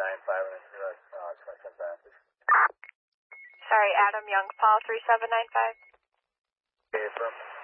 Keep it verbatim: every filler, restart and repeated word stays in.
nine five and zero, uh, twenty-seven passes. Sorry, Adam Young, Paul three seven nine five. Okay, affirm.